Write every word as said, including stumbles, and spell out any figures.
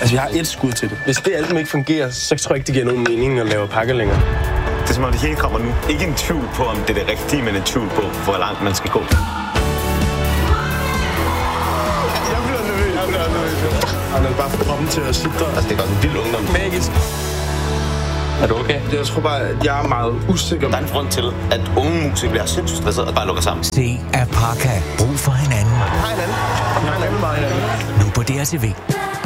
Altså, jeg har et skud til det. Hvis det album ikke fungerer, så tror jeg ikke, det giver nogen mening at lave pakke længere. Det er som om det hele kommer nu. Ikke en tvivl på, om det er det rigtige, men en tvivl på, hvor langt man skal gå. Jeg bliver nervøs. Jeg bliver nervøs. Han er bare for kroppen til at sidde. Altså, det er godt en vild ungdom. Magisk. Er du okay? Jeg tror bare, at jeg er meget usikker. Der er en grund til, at unge musikere bliver sindssygt stresset og bare lukker sammen. Se at Parka. Brug for hinanden. Hej hinanden. Hej hinanden. Nu på D R T V.